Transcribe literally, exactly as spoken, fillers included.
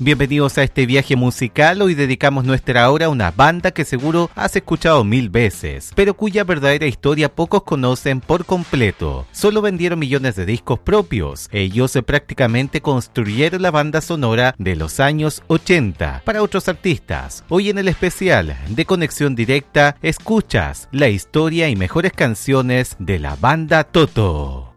Bienvenidos a este viaje musical. Hoy dedicamos nuestra hora a una banda que seguro has escuchado mil veces, pero cuya verdadera historia pocos conocen por completo. Solo vendieron millones de discos propios. Ellos prácticamente construyeron la banda sonora de los años ochenta para otros artistas. Hoy en el especial de Conexión Directa escuchas la historia y mejores canciones de la banda Toto.